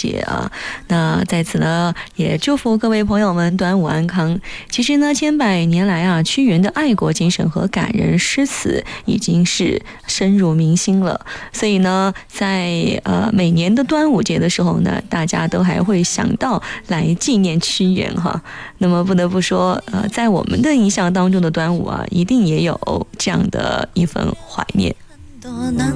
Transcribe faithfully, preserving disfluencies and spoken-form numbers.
节啊。那在此呢，也祝福各位朋友们端午安康。其实呢，千百年来啊，屈原的爱国精神和感人诗词已经是深入民心了。所以呢，在呃每年的端午节的时候呢，大家都还会想到来纪念屈原哈。那么不得不说，呃，在我们的印象当中的端午啊，一定也有这样的一份怀念。 多难